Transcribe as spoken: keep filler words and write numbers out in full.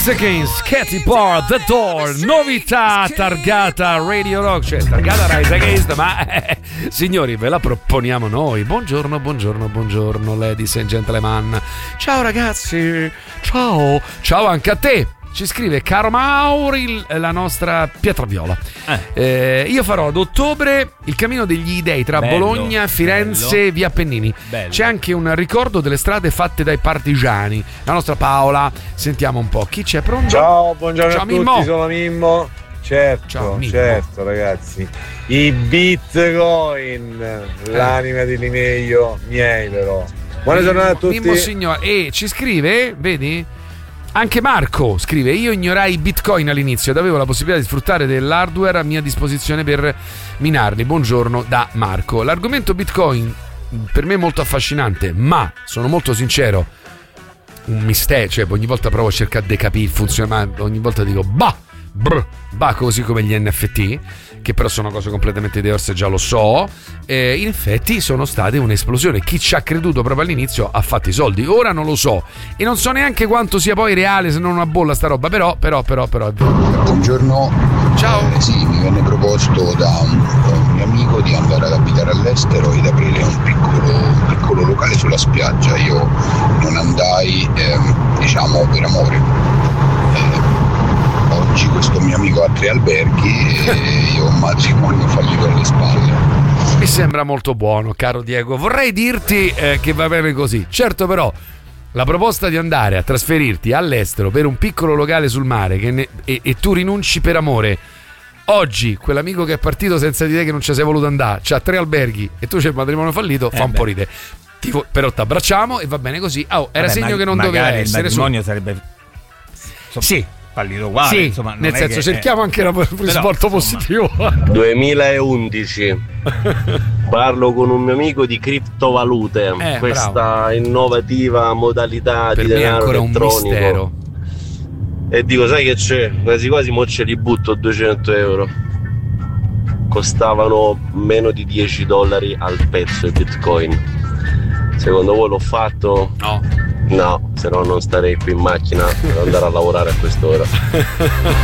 Alex Against Katy Bar, The Door, novità targata Radio Rock, cioè targata Rise Against, ma eh, signori ve la proponiamo noi. Buongiorno, buongiorno, buongiorno ladies and gentlemen. Ciao ragazzi, ciao, ciao anche a te. Ci scrive caro Mauri, la nostra Pietraviola. Eh. Eh, io farò ad ottobre il cammino degli dei tra bello, Bologna, Firenze, bello. Via Appennini. Bello. C'è anche un ricordo delle strade fatte dai partigiani. La nostra Paola, sentiamo un po'. Chi c'è pronto? Ciao, buongiorno Ciao, a tutti, Mimmo. Sono Mimmo. Certo, Ciao, Mimmo. certo ragazzi. I Bitcoin, eh. l'anima di Limeio, miei però. Buona Mimmo, giornata a tutti. Mimmo signore. E ci scrive, vedi? Anche Marco scrive: io ignorai i bitcoin all'inizio ed avevo la possibilità di sfruttare dell'hardware a mia disposizione per minarli. Buongiorno da Marco. L'argomento bitcoin per me è molto affascinante, ma sono molto sincero, un mistero, cioè ogni volta provo a cercare di capire il funzionamento, ogni volta dico bah, brr, bah, così come gli N F T, che però sono cose completamente diverse, già lo so. Eh, in effetti sono state un'esplosione. Chi ci ha creduto proprio all'inizio ha fatto i soldi. Ora non lo so e non so neanche quanto sia poi reale, se non una bolla sta roba, però però però però è vero. Buongiorno. Ciao. Eh, sì, mi venne proposto da un, da un mio amico di andare ad abitare all'estero ed aprire un piccolo, un piccolo locale sulla spiaggia. Io non andai, ehm, diciamo, per amore. Eh, Oggi questo mio amico ha tre alberghi e io ho un matrimonio fallito alle spalle. Mi sembra molto buono, caro Diego. Vorrei dirti eh, che va bene così. Certo, però la proposta di andare a trasferirti all'estero per un piccolo locale sul mare che ne, e, e tu rinunci per amore. Oggi quell'amico che è partito senza di te, che non ci sei voluto andare, c'ha tre alberghi e tu c'è il matrimonio fallito, eh fa beh. un po' ridere. Ti, però ti abbracciamo e va bene così. Oh, era Vabbè, segno ma, che non doveva essere. Il matrimonio su. sarebbe sì. fallito uguale, sì, insomma, non nel è senso che, cerchiamo eh, anche un risvolto positivo. duemilaundici parlo con un mio amico di criptovalute, eh, questa bravo. innovativa modalità per di me denaro è ancora elettronico. Un mistero. E dico, sai che c'è? Quasi quasi mo ce li butto duecento euro. Costavano meno di dieci dollari al pezzo i bitcoin. Secondo voi l'ho fatto? No. No, se no non starei qui in macchina per andare a lavorare a quest'ora.